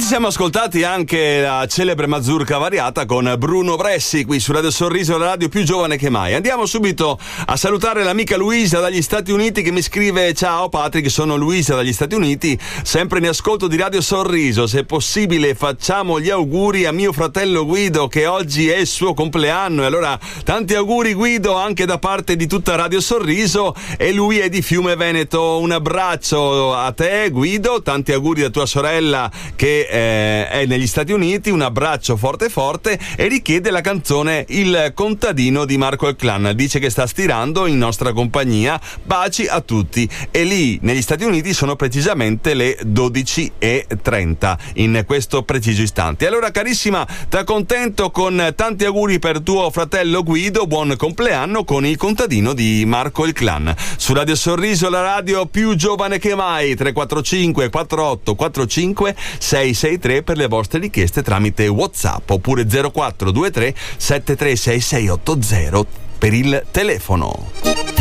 siamo ascoltati anche la celebre mazurka variata con Bruno Bressi qui su Radio Sorriso, la radio più giovane che mai. Andiamo subito a salutare l'amica Luisa dagli Stati Uniti che mi scrive: ciao Patrick, sono Luisa dagli Stati Uniti, sempre in ascolto di Radio Sorriso. Se possibile facciamo gli auguri a mio fratello Guido che oggi è il suo compleanno, e allora tanti auguri Guido anche da parte di tutta Radio Sorriso, e lui è di Fiume Veneto. Un abbraccio a te Guido, tanti auguri da tua sorella che è negli Stati Uniti, un abbraccio forte forte, e richiede la canzone Il contadino di Marco il Clan, dice che sta stirando in nostra compagnia, baci a tutti. E lì negli Stati Uniti sono precisamente le 12:30 in questo preciso istante. Allora carissima, ti accontento con tanti auguri per tuo fratello Guido, buon compleanno con Il contadino di Marco il Clan su Radio Sorriso, la radio più giovane che mai. 345 48 45 663 per le vostre richieste tramite WhatsApp, oppure 0423 736680 per il telefono.